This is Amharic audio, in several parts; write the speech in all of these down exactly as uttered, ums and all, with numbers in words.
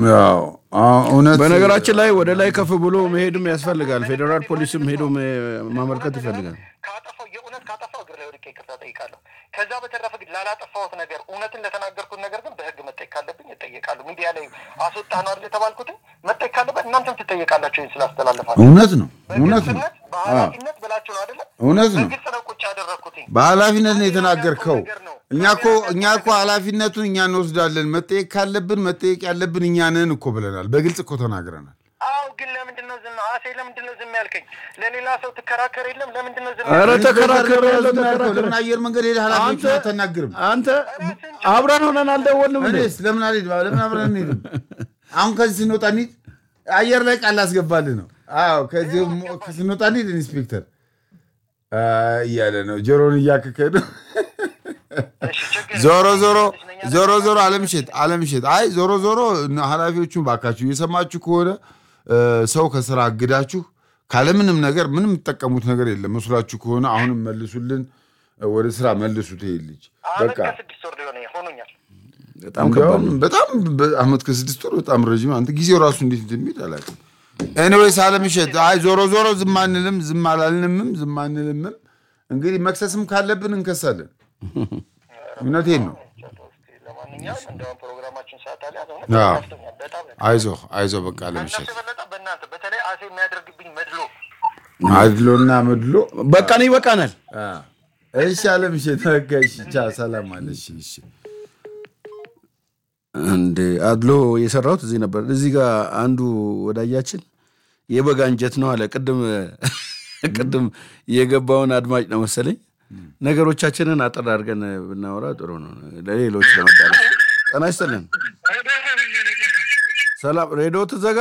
ያው እውነት በነገራችን ላይ ወደ ላይ ከፍ ብሎ መሄድም ያስፈልጋል ፌደራል ፖሊስም ሄዶ ማመልከት ይፈልጋል ካጠፋው የኡነት ካጠፋው ግር ለወድቄ ይቅርታ ጠይቃለሁ ከዛ በተረፈ ግን ላላጠፋሁት ነገር እውነትን ለተናገርኩት ነገር ግን በህግ መጠየቅ ካለብኝ እጠየቃለሁ ሚዲያ ላይ አስወጣና አይደል ተባልኩት መጠየቅ ካለበት እናንተም ትጠየቃላችሁ ስላስተላለፋችሁ እውነት ነው እውነት ነው በኃላፊነት ብላችሁ ነው አይደል እውነት ነው ግልጽ ነው ቁጭ ያደረኩት በኃላፊነት ነው የተናገርከው እኛኮ እኛኮ ኃላፊነቱን እኛ እንወስዳለን መጠየቅ ካለብን መጠየቅ ያለብን እኛ ነን እኮ ብለናል በግልጽ እኮ ተናግረናል አው ግን ለምንድነው ዝም አሴ ለምንድነው ዝም ያልከኝ ለሌላ ሰው ተከራከር የለም ለምንድነው ዝም አረ ተከራከር ያለው ተከራከር ለምን አየር መንገድ ሄደ ኃላፊነት አትናገርም አንተ አብረን ሆነን አልደወልንም እንዴ ለምን አልሄድ ለምን አብረን እንሄድ አሁን ከዚህ ስንወጣ እንሂድ አየር ላይ ቃል አስገባልህ ነው አው ከዚህ ስንወጣ እንሂድ ኢንስፔክተር ያለ ነው ጆሮን ያከከደ ዞሮ ዞሮ ዞሮ ዞሮ አለምሽት አለምሽት አይ ዞሮ ዞሮ ኃላፊዎቹን ባካችሁ እየሰማችሁ ከሆነ ሰው ከስራ አግዳችሁ ካለምንም ነገር ምንም ተጠቀሙት ነገር የለም መስላችሁ ከሆነ አሁንም መልሱልን ወደ ስራ መልሱት ይልጅ በቃ ስድስት ወር ሊሆነ ሆኖኛል በጣም ከባድ በጣም አመት ከስድስት ወር በጣም ረጅም አንተ ጊዜው ራሱ እንዴት እንደሚል አላውቅም ኤኒዌይስ አለምሽት አይ ዞሮ ዞሮ ዝም አንልም ዝም አላልንም ዝም አንልም እንግዲህ መክሰስም ካለብን እንከሳለን እውነቴን ነው ለማንኛውም እንደው ፕሮግራማችን ሰዓት አለ አይዞ አይዞ በቃ ለምሽት በእናንተ በተለይ አሴ የሚያደርግብኝ መድሎ አድሎና መድሎ በቃ ነው ይበቃናል እሺ አለምሽት ተከሽ ቻ ሰላም አለሽ እሺ እንዴ አድሎ የሰራውት እዚህ ነበር እዚህ ጋር አንዱ ወዳያችን የበጋ እንጀት ነው አለ ቅድም ቅድም የገባውን አድማጭ ነው መሰለኝ ነገሮቻችንን አጥር አድርገን ብናወራ ጥሩ ነው ለሌሎች ለማዳረስ ጤና ይስጥልን ሰላም ሬዲዮ ተዘጋ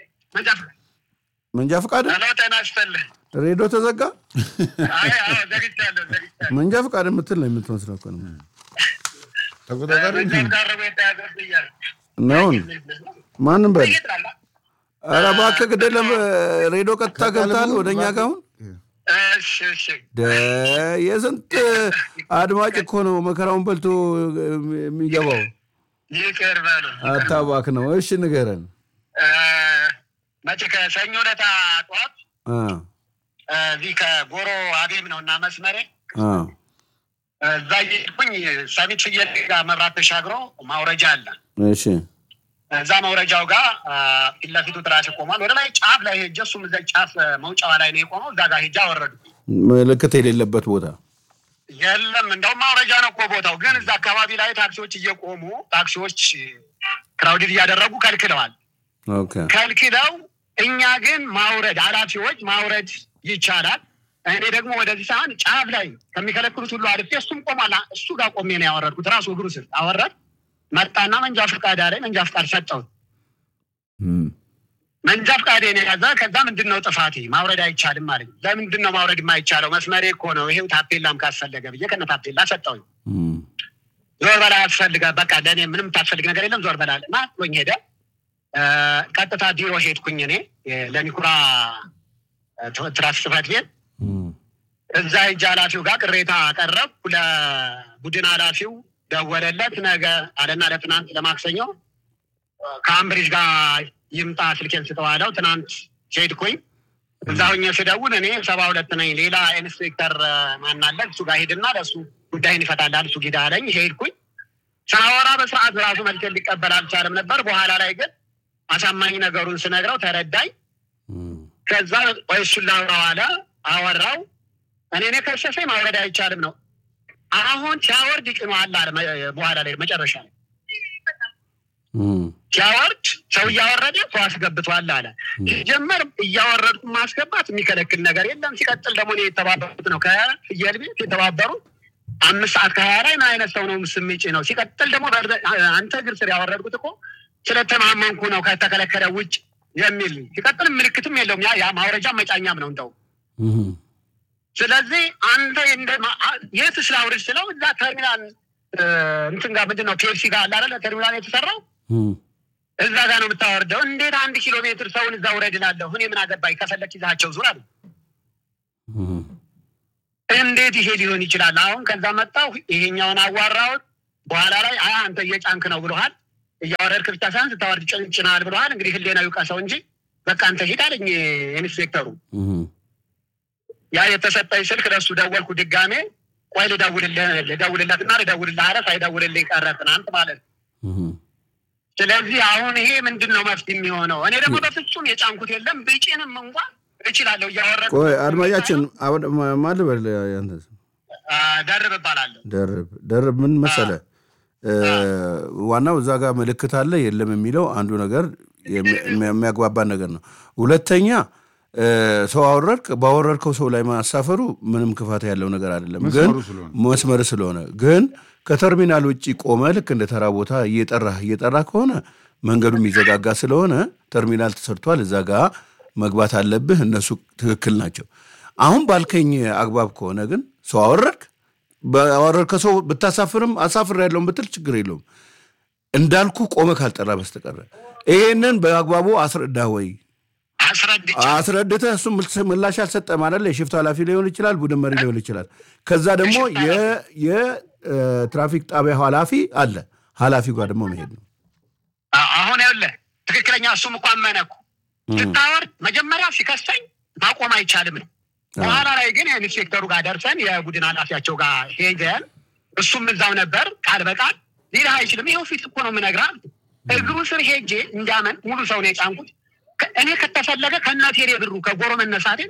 መንጃ ፈቃድ ሰላም ጤና ይስጥልን ሬዲዮ ተዘጋ አይ አይ ዘግቻለሁ ዘግቻለሁ መንጃ ፈቃድ የምትል ነው የምትመስለው እኮ ነው ተቆጣጣሪ ነው ማንም በል አረ እባክህ ግደለም ሬዲዮ ቀጥታ ገብታል ወደኛ ጋር አሁን እሺ እሺ የስንት አድማጭ እኮ ነው መከራውን በልቶ የሚገባው ይቀርባል አታባክ ነው እሺ ንገረን መቼ ከሰኞ ለታ ጧት አ እዚህ ከጎሮ አቤም ነውና መስመሬ አ እዛ ይልኩኝ ሰሚት ይየጋ መብራት ተሻግሮ ማውረጃ አለ እሺ እዛ ማውረጃው ጋር ኢላፊቱ ትራፊክ ቆሟል ወደ ላይ ጫፍ ላይ ሄጀሱም እዛ ጫፍ መውጫው ላይ ነው የቆመው እዛ ጋር ሄጃ ወረዱ ምልክት የሌለበት ቦታ የለም እንደው ማውረጃ ነው እኮ ቦታው ግን እዛ አካባቢ ላይ ታክሲዎች እየቆሙ ታክሲዎች ክራውድድ ያደረጉ ከልክለዋል ኦኬ ከልክለው እኛ ግን ማውረድ አላፊዎች ማውረድ ይቻላል እኔ ደግሞ ወደዚህ ሳን ጫፍ ላይ ከሚከለክሉት ሁሉ አልፌ እሱም ቆማላ እሱ ጋር ቆሜ ነው ያወረድኩት ራሱ እግሩ ስር አወረድ መጣና መንጃ ፈቃድ አለ መንጃ ፈቃድ ሰጠው እም መንጃ ፈቃድ እኔ ያዛ ከዛ ምንድነው ጥፋቴ ማውረድ አይቻልም ማለት ለምንድነው ማውረድ የማይቻለው መስመሬ እኮ ነው ይሄው ታፔላም ካስፈለገ ብዬ ከነ ታፔላ ሰጠው እም ዞር በላ ያስፈልጋ በቃ ለኔ ምንም ታስፈልግ ነገር የለም ዞር በላ ማጥሎኝ ሄደ ቀጥታ ቢሮ ሄድኩኝ እኔ ለኒኩራ ትራፊክ ጽሕፈት ቤት እዛ ኃላፊው ጋር ቅሬታ አቀረብኩ ለቡድን ኃላፊው ደወለለት ነገ አለና ለትናንት ለማክሰኞ ካምብሪጅ ጋር ይምጣ ስልኬን ስጠዋለው ትናንት ሄድኩኝ እዛውኛ ሲደውል እኔ ሰባ ሁለት ነኝ ሌላ ኢንስፔክተር ማን አለ እሱ ጋር ሄድና ለሱ ጉዳይን ይፈታላል እሱ ጊዳ አለኝ ሄድኩኝ ሳወራ በሰዓት ራሱ መልከል ሊቀበል አልቻለም ነበር በኋላ ላይ ግን አሳማኝ ነገሩን ስነግረው ተረዳኝ ከዛ ወይስ ላውራው አለ አወራው እኔ ነኝ ከሸፈኝ ማውረድ አይቻልም ነው አሁን ሲያወርድ ይቅማል አለ በኋላ ላይ መጨረሻ ላይ እም ሲያወርድ ሰው ያወረደ ሰው አስገብቷል አለ ጀመር ያወረድኩ ማስገባት የሚከለክል ነገር የለም ሲቀጥል ደግሞ ነው የተባበሩት ነው ከየልቤት የተባበሩ አምስት ሰዓት ከሀያ ላይ ምን አይነት ሰው ነው ስምጪ ነው ሲቀጥል ደግሞ አንተ ግር ስር ያወረድኩት እኮ ስለተማመንኩ ነው ከተከለከለ ውጭ የሚል ሲቀጥል ምልክትም የለውም ያ ያ ማውረጃ መጫኛም ነው እንደው እም ስለዚህ አንተ እንደ የት ስላውርድ ስለው እዛ ተርሚናል እንትን ጋር ምንድነው ፒኤፍሲ ጋር አለ አይደል ተርሚናል የተሰራው እም እዛ ጋር ነው የምታወርደው እንዴት አንድ ኪሎ ሜትር ሰውን እዛ ወረድላለሁ እኔ ምን አገባኝ ከፈለክ ይዛቸው ዙር አለ እም እንዴት ይሄ ሊሆን ይችላል አሁን ከዛ መጣው ይሄኛውን አዋራው በኋላ ላይ አይ አንተ እየጫንክ ነው ብለዋል እያወረድክ ብቻ ሳይሆን ስታወርድ ጭንጭናል ብለዋል። እንግዲህ ህሌናው ይውቀሰው እንጂ በቃ አንተ ሂድ አለኝ ኢንስፔክተሩ። ያ የተሰጠኝ ስልክ ለሱ ደወልኩ ድጋሜ። ቆይ ልደውልልህ ልደውልለትና ልደውልልህ አለ። ሳይደውልልኝ ቀረ ትናንት ማለት ነው። ስለዚህ አሁን ይሄ ምንድነው መፍትሄ የሚሆነው? እኔ ደግሞ በፍጹም የጫንኩት የለም ብጭንም እንኳን እችላለሁ እያወረድኩ። ቆይ አድማጫችን ማን በል ያንተ ደርብ እባላለሁ። ደርብ ደርብ ምን መሰለህ ዋናው እዛ ጋር ምልክት አለ የለም የሚለው አንዱ ነገር የሚያግባባን ነገር ነው። ሁለተኛ ሰው አወረድክ ባወረድከው ሰው ላይ ማሳፈሩ ምንም ክፋት ያለው ነገር አይደለም። ግን መስመር ስለሆነ ግን ከተርሚናል ውጪ ቆመ ልክ እንደ ተራ ቦታ እየጠራህ እየጠራህ ከሆነ መንገዱ የሚዘጋጋ ስለሆነ ተርሚናል ተሰርቷል እዛ ጋር መግባት አለብህ። እነሱ ትክክል ናቸው። አሁን ባልከኝ አግባብ ከሆነ ግን ሰው አወረድክ ባወረድከው ሰው ብታሳፍርም አሳፍር ያለውን ብትል ችግር የለውም። እንዳልኩ ቆመ ካልጠራ በስተቀር ይሄንን በአግባቡ አስረዳ ወይ አስረድተህ እሱ ምላሽ አልሰጠ ማለት ለሽፍት ኃላፊ ሊሆን ይችላል ቡድን መሪ ሊሆን ይችላል። ከዛ ደግሞ የ የትራፊክ ጣቢያ ኃላፊ አለ ኃላፊው ጋር ደግሞ መሄድ ነው። አሁን ያለ ትክክለኛ እሱም እንኳን አመነኩ ስታወርድ መጀመሪያ ሲከሰኝ ማቆም አይቻልም ነው። በኋላ ላይ ግን ኢንስፔክተሩ ጋር ደርሰን የቡድን ኃላፊያቸው ጋር ሄደን እሱም እዛው ነበር ቃል በቃል ሊላ አይችልም ይሄው ፊት እኮ ነው የምነግርህ እግሩ ስር ሄጄ እንዳመን ሙሉ ሰው ነው የጫንኩት። እኔ ከተፈለገ ከናቴሬ ብሩ ከጎሮ መነሳቴ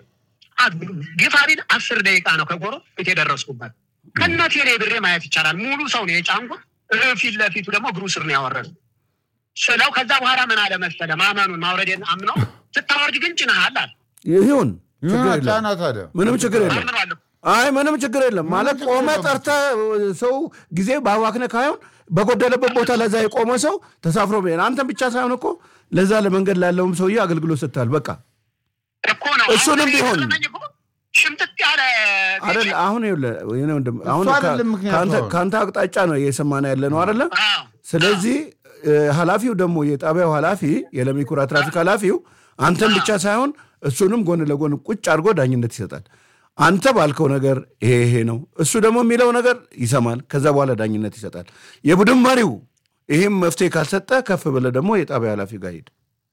ግፋሪን አስር ደቂቃ ነው ከጎሮ የተደረስኩበት። ከናቴሬ ብሬ ማየት ይቻላል ሙሉ ሰው ነው የጫንኩት። ፊት ለፊቱ ደግሞ እግሩ ስር ነው ያወረደው። ስለው ከዛ በኋላ ምን አለ መሰለ ማመኑን ማውረዴን አምነው ስታወርድ ግን ጭናሃል አለ። ይሁን ታናታደ ምንም ችግር የለም። አይ ምንም ችግር የለም ማለት ቆመ ጠርተ ሰው ጊዜ ባዋክነ ካይሆን በጎደለበት ቦታ ለዛ የቆመ ሰው ተሳፍሮ በእን አንተም ብቻ ሳይሆን እኮ ለዛ ለመንገድ ላለውም ሰውዬ አገልግሎት ሰጥቷል። በቃ እኮ ነው እሱንም ቢሆን ሽምጥጥ ያለ አይደል አሁን ይኸውልህ የኔ ወንድም አሁን ካንተ ካንተ አቅጣጫ ነው እየሰማና ያለ ነው አይደለ? ስለዚህ ኃላፊው ደግሞ የጣቢያው ኃላፊ የለሚኩራ ትራፊክ ኃላፊው አንተም ብቻ ሳይሆን እሱንም ጎን ለጎን ቁጭ አድርጎ ዳኝነት ይሰጣል። አንተ ባልከው ነገር ይሄ ይሄ ነው እሱ ደግሞ የሚለው ነገር ይሰማል። ከዛ በኋላ ዳኝነት ይሰጣል። የቡድን መሪው ይሄም መፍትሄ ካልሰጠ ከፍ ብለ ደግሞ የጣቢያ ኃላፊ ጋር ሄድ።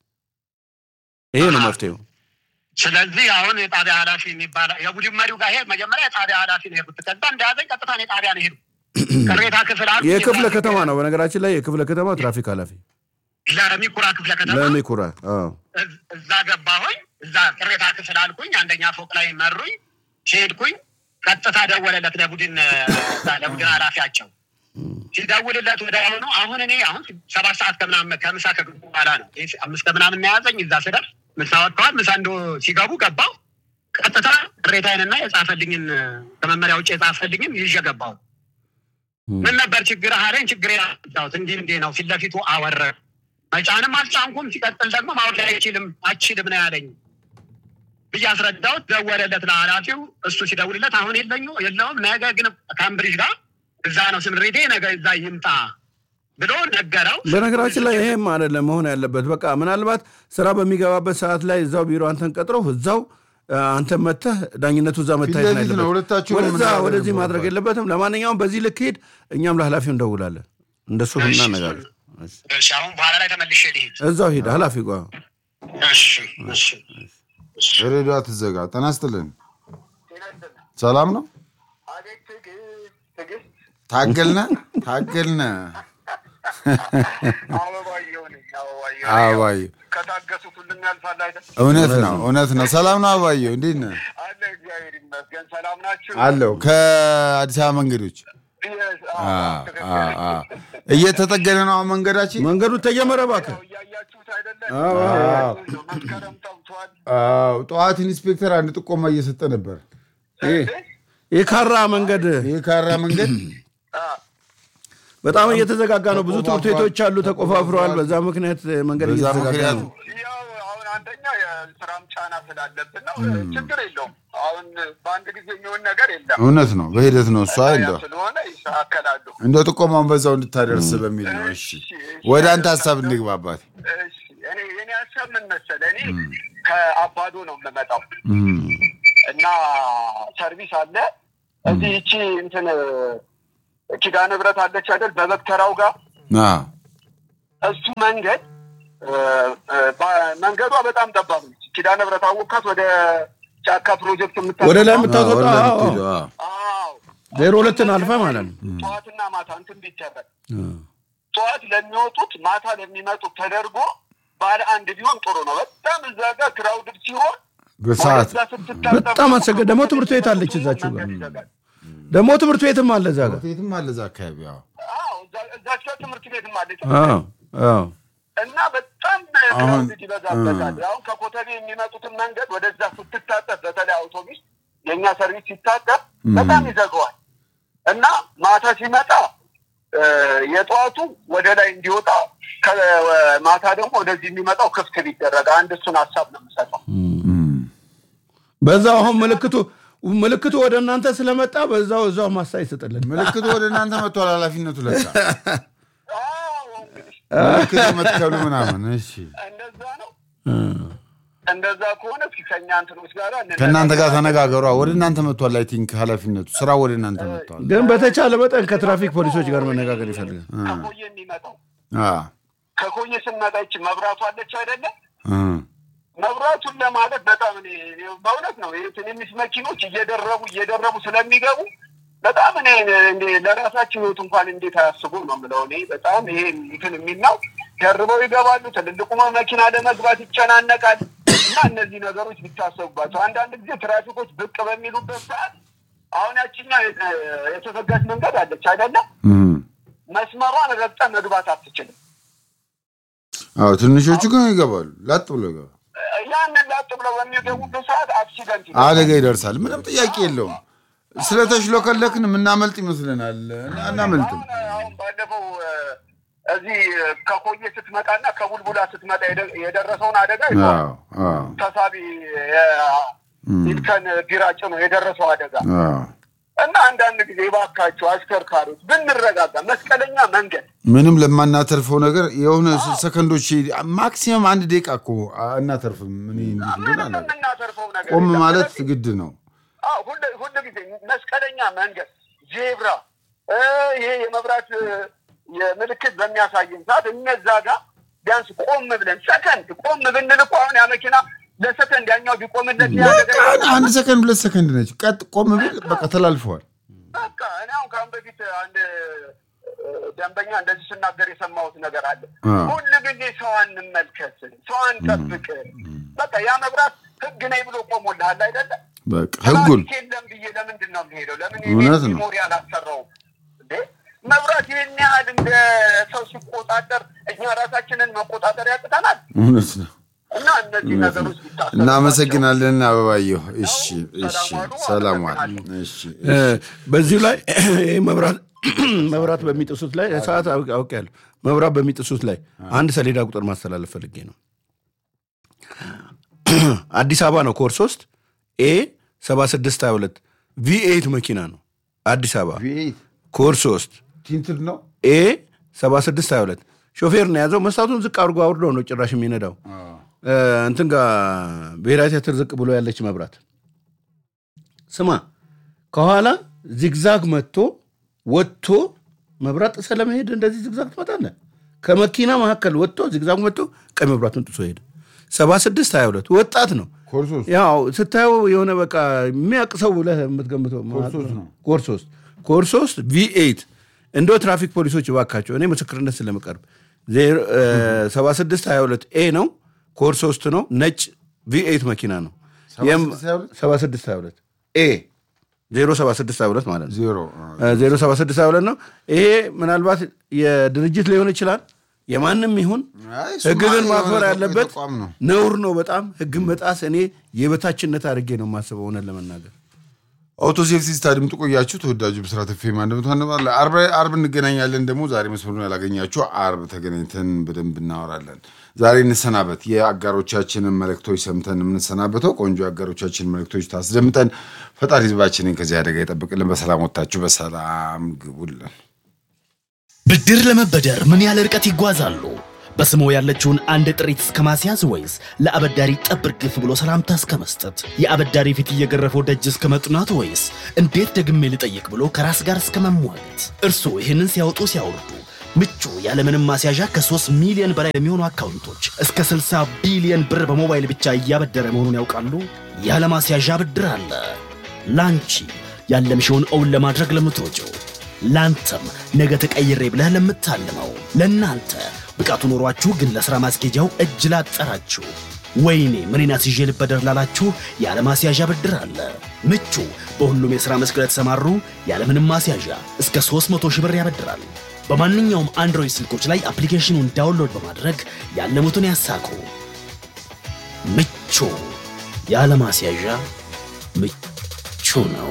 ይሄ ነው መፍትሄው። ስለዚህ አሁን የጣቢያ ኃላፊ የሚባለው የቡድን መሪው ጋር ሄድ መጀመሪያ የጣቢያ ኃላፊ ነው የሄድኩት። ከዛ እንዳያዘኝ ቀጥታ ነው የጣቢያ ነው ሄድኩት። ቅሬታ ክፍል አለ የክፍለ ከተማ ነው በነገራችን ላይ የክፍለ ከተማ ትራፊክ ኃላፊ ለሚኩራ ክፍለ ከተማ ለሚኩራ አዎ እዛ ገባሁኝ። እዛ ቅሬታ ክፍል አልኩኝ አንደኛ ፎቅ ላይ መሩኝ። ሄድኩኝ ቀጥታ ደወለለት ለቡድን ለቡድን ኃላፊያቸው ሲደውልለት ወዲያው ነው አሁን እኔ አሁን ሰባት ሰዓት ከምናምን ከምሳ ከገቡ በኋላ ነው አምስት ከምናምን ያዘኝ። እዛ ስደርስ ምሳ ወጥቷል። ምሳ እንዶ ሲገቡ ገባሁ። ቀጥታ ቅሬታዬንና የጻፈልኝን ከመመሪያ ውጭ የጻፈልኝን ይዤ ገባሁ። ምን ነበር ችግር አለኝ። ችግር ያለው እንዲህ እንዲህ ነው ፊት ለፊቱ አወረ መጫንም አልጫንኩም። ሲቀጥል ደግሞ ማውረድ አይችልም አችልም ነው ያለኝ ብዬ አስረዳሁት። ደወለለት ለኃላፊው። እሱ ሲደውልለት አሁን የለኙ የለውም ነገ ግን ካምብሪጅ ጋር እዛ ነው ስምሪቴ ነገ እዛ ይምጣ ብሎ ነገረው። በነገራችን ላይ ይሄም አይደለም መሆን ያለበት። በቃ ምናልባት ስራ በሚገባበት ሰዓት ላይ እዛው ቢሮ አንተን ቀጥሮ እዛው አንተ መተህ ዳኝነቱ እዛ መታየት ነው ያለበት። ወደዛ ወደዚህ ማድረግ የለበትም። ለማንኛውም በዚህ ልክ ሄድ እኛም ለኃላፊው እንደውላለን እንደሱ እና ነገር እሺ አሁን በኋላ ላይ ተመልሼ ልሂድ እዛው ሄድ ኃላፊው ጋር እሺ እሺ ሬዲዮ አትዘጋ። ተናስተልን ሰላም ነው ታገልነ ታገልነ አባዬ ከታገሱት ሁሉም ያልፋል አይደል? እውነት ነው እውነት ነው። ሰላም ነው አባዬ እንዴት ነህ? አለ እግዚአብሔር ይመስገን። ሰላም ናችሁ? አለው ከአዲስ አበባ መንገዶች እየተጠገነ ነው መንገዳችን። መንገዱ ተጀመረ እባክህ ያያችሁት አይደለም? አዎ መስከረም ጠብቷል። አዎ ጠዋት ኢንስፔክተር አንድ ጥቆማ እየሰጠ ነበር። የካራ መንገድ የካራ መንገድ በጣም እየተዘጋጋ ነው። ብዙ ትምህርት ቤቶች አሉ ተቆፋፍረዋል። በዛ ምክንያት መንገድ እየተዘጋጋ ነው። ያው አሁን አንደኛ የስራም ጫና ስላለብን ነው። ችግር የለውም። አሁን በአንድ ጊዜ የሚሆን ነገር የለም። እውነት ነው በሂደት ነው እሱ አይደል? ስለሆነ ይሳካላሉ። እንደ ጥቆማውን በዛው እንድታደርስ በሚል ነው። እሺ ወደ አንተ ሐሳብ እንግባባት። እሺ እኔ የኔ ሐሳብ ምን መሰለህ? እኔ ከአባዶ ነው የምመጣው እና ሰርቪስ አለ እዚህ እቺ እንትን ኪዳነ ምህረት አለች አይደል? በበክተራው ጋር አዎ እሱ መንገድ መንገዷ በጣም ጠባብ ነች ኪዳነ ምሕረት አወቃት ወደ ጫካ ፕሮጀክት የምታወጣው ወደ ላይ የምታወጣው አዎ ዜሮ ሁለትን አልፋ ማለት ነው ጧትና ማታ እንትን ቢጨረቅ ጧት ለሚወጡት ማታ ለሚመጡት ተደርጎ ባለ አንድ ቢሆን ጥሩ ነው በጣም እዛ ጋር ክራውድድ ሲሆን በሰዓት በጣም አሰገ ደሞ ትምህርት ቤት አለች እዛችሁ ጋር ደሞ ትምህርት ቤትም አለ እዛ ጋር ቤትም አለ እዛ አካባቢ አዎ አዎ እዛቸው ትምህርት ቤትም አለች አዎ አዎ እና በጣም ክራውድድ ይበዛበታል አሁን ከኮተቤ የሚመጡትን መንገድ ወደዛ ስትታጠፍ በተለይ አውቶቡስ የኛ ሰርቪስ ሲታጠፍ በጣም ይዘጋዋል እና ማታ ሲመጣ የጧቱ ወደ ላይ እንዲወጣ ከማታ ደግሞ ወደዚህ የሚመጣው ክፍት ቢደረግ አንድ እሱን ሐሳብ ነው የምሰጠው በዛው አሁን ምልክቱ ምልክቱ ወደ እናንተ ስለመጣ በዛው እዛው ማሳይ ይሰጥልን ምልክቱ ወደ እናንተ መጥቷል ኃላፊነቱ ለካ አዎ ምልክቱ መጥተሉ ምናምን እሺ እንደዛ ነው እንደዛ ከሆነ ከኛ እንትኖች ጋር ከናንተ ጋር ተነጋገሩ ወደ እናንተ መጥቷል አይ ቲንክ ኃላፊነቱ ስራ ወደ እናንተ መጥቷል ግን በተቻለ መጠን ከትራፊክ ፖሊሶች ጋር መነጋገር ይፈልጋል ከኮየ የሚመጣው አዎ ከኮየ ስንመጣች መብራቱ አለች አይደለ መብራቱን ለማለት በጣም እኔ በእውነት ነው የትንሽ መኪኖች እየደረቡ እየደረቡ ስለሚገቡ በጣም እኔ እንደ ለራሳቸው ህይወት እንኳን እንዴት አያስቡ ነው ማለት ነው በጣም ይሄ እንትን የሚናው ደርበው ይገባሉ ትልልቁ መኪና ለመግባት ይጨናነቃል እና እነዚህ ነገሮች ቢታሰቡባቸው አንዳንድ ጊዜ ትራፊኮች ብቅ በሚሉበት ሰዓት አሁን ያቺኛ የተዘጋች መንገድ አለች አይደለ መስመሯን ረግጣ መግባት አትችልም አዎ ትንሾቹ ግን ይገባሉ ላጥ ብሎ ይገባሉ ያንን ላጥ ብሎ በሚገቡበት ሰዓት አክሲደንት አደጋ ይደርሳል ምንም ጥያቄ የለውም ስለተሽሎከለክን ምናመልጥ ይመስልናል እናመልጥም አሁን ባለፈው እዚህ ከኮየ ስትመጣና ከቡልቡላ ስትመጣ የደረሰውን አደጋ ይባላል አዎ ተሳቢ ኢልከን ቢራጭ ነው የደረሰው አደጋ አዎ እና አንዳንድ ጊዜ ባካቸው አሽከርካሪዎች ብንረጋጋ መስቀለኛ መንገድ ምንም ለማናተርፈው ነገር የሆነ ሰከንዶች ማክሲመም አንድ ደቂቃ እኮ እናተርፍም ምን እንደሆነ ቆም ማለት ግድ ነው አዎ ሁሉ ሁሉ ጊዜ መስቀለኛ መንገድ ዜብራ ይሄ የመብራት የምልክት በሚያሳየን ሰዓት እነዛ ጋር ቢያንስ ቆም ብለን ሰከንድ ቆም ብንል እኮ አሁን ያ መኪና ለሰከንድ ያኛው ቢቆምለት ያደረገ አንድ ሰከንድ ሁለት ሰከንድ ነች ቀጥ ቆም ብል በቃ ተላልፈዋል በቃ እኔ አሁን ካም በፊት አንድ ደንበኛ እንደዚህ ሲናገር የሰማሁት ነገር አለ ሁሉ ጊዜ ሰው አንመልከት ሰው አንጠብቅ በቃ ያ መብራት ህግ ነይ ብሎ ቆሞልሃል አይደለ በቃ ህጉን ለምን ብዬ ለምንድን ነው የሚሄደው ለምን ይሄ ሞሪ አላሰራው እንዴ መብራት ይሄን ያህል እንደ ሰው ሲቆጣጠር እኛ ራሳችንን መቆጣጠር ያቅተናል እውነት ነው እና እነዚህ ነገሮች ቢታሰቡ እናመሰግናለን አበባየሁ እሺ እሺ ሰላም ዋል እሺ በዚህ ላይ መብራት መብራት በሚጥሱት ላይ ሰዓት አውቀያለሁ መብራት በሚጥሱት ላይ አንድ ሰሌዳ ቁጥር ማስተላለፍ ፈልጌ ነው አዲስ አበባ ነው ኮር ሶስት ኤ ሰባ ስድስት ሃያ ሁለት ቪ ኤይት መኪና ነው አዲስ አበባ ቪ ኤይት ኮር ሶስት ቲንትድ ነው ኤ ሰባ ስድስት ሃያ ሁለት ሾፌር ነው ያዘው መስታቱን ዝቅ አድርጎ አውርዶ ነው ጭራሽ የሚነዳው እንትን ጋር ብሔራዊ ቲያትር ዝቅ ብሎ ያለች መብራት ስማ ከኋላ ዚግዛግ መጥቶ ወጥቶ መብራት ስለመሄድ እንደዚህ ዚግዛግ ትመጣለህ ከመኪና መካከል ወጥቶ ዚግዛግ መጥቶ ቀይ መብራቱን ጥሶ ሄደ ሰባ ስድስት ሃያ ሁለት ወጣት ነው ኮርሶስ ያው ስታየው የሆነ በቃ የሚያቅሰው ብለህ የምትገምተው ኮርሶስ ነው ኮርሶስ ኮርሶስ ቪ ኤይት እንዶ ትራፊክ ፖሊሶች ባካቸው እኔ ምስክርነት ስለመቀርብ ሰባ ስድስት ሃያ ሁለት ኤ ነው ኮር ሶስት ነው ነጭ ቪ ኤይት መኪና ነው ሰባ ስድስት ሃያ ሁለት ኤ ዜሮ ሰባ ስድስት ሃያ ሁለት ማለት ነው ዜሮ ዜሮ ሰባ ስድስት ሃያ ሁለት ነው ይሄ ምናልባት የድርጅት ሊሆን ይችላል የማንም ይሁን ህግን ማክበር ያለበት ነውር ነው በጣም ህግን መጣስ እኔ የበታችነት አድርጌ ነው ማስበው ሆነ ለመናገር አውቶ ሴፍቲ ስታዲም ተቆያችሁ ተወዳጁ ብስራት ፈይማ እንደምታነባለ አርብ አርብ እንገናኛለን ደግሞ ዛሬ መስመሩን ያላገኛችሁ አርብ ተገናኝተን በደንብ እናወራለን ዛሬ እንሰናበት የአጋሮቻችንን መልእክቶች ሰምተን እንሰናበተው ቆንጆ አጋሮቻችንን መልእክቶች ታስደምጠን ፈጣሪ ህዝባችንን ከዚህ አደጋ ይጠብቅልን በሰላም ወጣችሁ በሰላም ግቡልን ብድር ለመበደር ምን ያህል ርቀት ይጓዛሉ በስሙ ያለችውን አንድ ጥሪት እስከማስያዝ ወይስ ለአበዳሪ ጠብር ግፍ ብሎ ሰላምታ እስከመስጠት የአበዳሪ ፊት እየገረፈው ደጅ እስከመጥናት ወይስ እንዴት ደግሜ ልጠይቅ ብሎ ከራስ ጋር እስከመሟገት እርሱ ይህንን ሲያወጡ ሲያወርዱ ምቹ ያለምንም ማስያዣ ከ3 ሚሊዮን በላይ የሚሆኑ አካውንቶች እስከ ስልሳ ቢሊዮን ብር በሞባይል ብቻ እያበደረ መሆኑን ያውቃሉ? ያለ ማስያዣ ብድር አለ። ላንቺ ያለምሽውን እውን ለማድረግ ለምትሮጪው፣ ላንተም ነገ ተቀይሬ ብለህ ለምታልመው፣ ለናንተ ብቃቱ ኖሯችሁ ግን ለሥራ ማስኬጃው እጅ ላጠራችሁ፣ ወይኔ ምንና ሲጀ ልበደር ላላችሁ ያለ ማስያዣ ብድር አለ። ምቹ በሁሉም የሥራ መስክ ለተሰማሩ ያለምንም ማስያዣ እስከ ሶስት መቶ ሺህ ብር ያበድራል። በማንኛውም አንድሮይድ ስልኮች ላይ አፕሊኬሽኑን ዳውንሎድ በማድረግ ያለሙትን ያሳኩ። ምቹ ያለ ማስያዣ ምቹ ነው።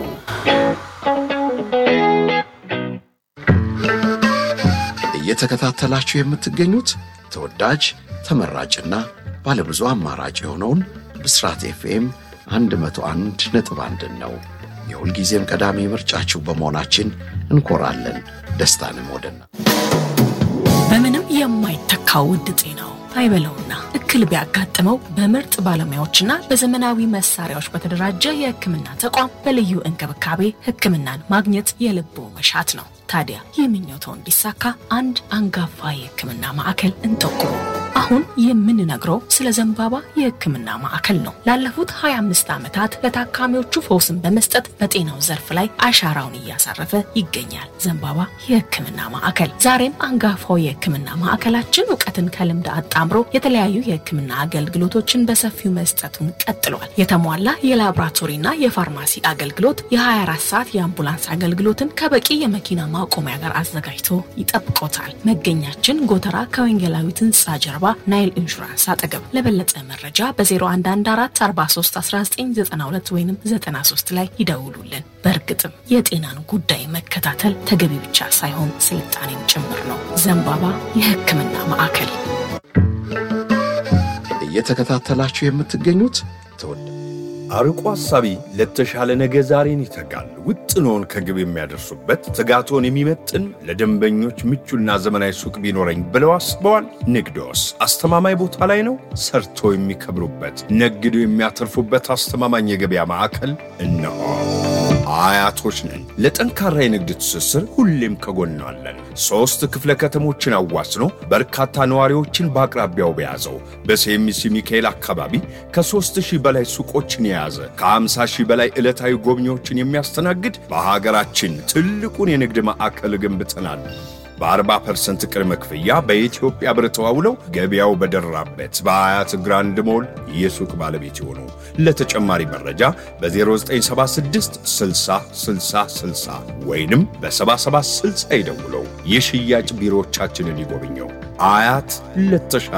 እየተከታተላችሁ የምትገኙት ተወዳጅ ተመራጭና ባለብዙ አማራጭ የሆነውን ብስራት ኤፍኤም one oh one point one ነው። የሁልጊዜም ቀዳሚ ምርጫችሁ በመሆናችን እንኮራለን። ደስታንም ወደና በምንም የማይተካው ውድ ጤናው አይበለውና እክል ቢያጋጥመው በምርጥ ባለሙያዎችና በዘመናዊ መሳሪያዎች በተደራጀ የሕክምና ተቋም በልዩ እንክብካቤ ሕክምናን ማግኘት የልቦ መሻት ነው። ታዲያ የምኞቶ እንዲሳካ አንድ አንጋፋ የሕክምና ማዕከል እንጠቁሙ። አሁን የምንነግረው ስለ ዘንባባ የሕክምና ማዕከል ነው። ላለፉት ሃያ አምስት ዓመታት ለታካሚዎቹ ፈውስን በመስጠት በጤናው ዘርፍ ላይ አሻራውን እያሳረፈ ይገኛል። ዘንባባ የሕክምና ማዕከል ዛሬም አንጋፋው የሕክምና ማዕከላችን ዕውቀትን ከልምድ አጣምሮ የተለያዩ የሕክምና አገልግሎቶችን በሰፊው መስጠቱን ቀጥሏል። የተሟላ የላቦራቶሪና የፋርማሲ አገልግሎት፣ የ24 ሰዓት የአምቡላንስ አገልግሎትን ከበቂ የመኪና ማቆሚያ ጋር አዘጋጅቶ ይጠብቆታል። መገኛችን ጎተራ ከወንጌላዊት ሕንጻ ጀርባ ናይል ኢንሹራንስ አጠገብ። ለበለጠ መረጃ በ0114 43 19 92 ወይም ዘጠና ሶስት ላይ ይደውሉልን። በእርግጥም የጤናን ጉዳይ መከታተል ተገቢ ብቻ ሳይሆን ስልጣኔም ጭምር ነው። ዘንባባ የሕክምና ማዕከል። እየተከታተላችሁ የምትገኙት ተወዳጅ አርቆ ሐሳቢ ለተሻለ ነገ ዛሬን ይተጋል። ውጥኖን ከግብ የሚያደርሱበት ትጋቶን የሚመጥን ለደንበኞች ምቹና ዘመናዊ ሱቅ ቢኖረኝ ብለው አስበዋል? ንግዶስ አስተማማኝ ቦታ ላይ ነው። ሰርቶ የሚከብሩበት ነግዶ የሚያተርፉበት አስተማማኝ የገበያ ማዕከል እነሆ። አያቶች ነን። ለጠንካራ የንግድ ትስስር ሁሌም ከጎናለን። ሶስት ክፍለ ከተሞችን አዋስኖ በርካታ ነዋሪዎችን በአቅራቢያው በያዘው በሴሚሲ ሚካኤል አካባቢ ከሦስት ሺህ በላይ ሱቆችን የያዘ ከ50 ሺህ በላይ ዕለታዊ ጎብኚዎችን የሚያስተናግድ በሀገራችን ትልቁን የንግድ ማዕከል ገንብተናል። በ40 ፐርሰንት ቅድመ ክፍያ በኢትዮጵያ ብር ተዋውለው ገበያው በደራበት በአያት ግራንድ ሞል የሱቅ ባለቤት ይሆኑ። ለተጨማሪ መረጃ በ0976 60 60 60 ወይንም በ77 60 ይደውሉ። የሽያጭ ቢሮዎቻችንን ይጎብኙ። አያት ለተሻለ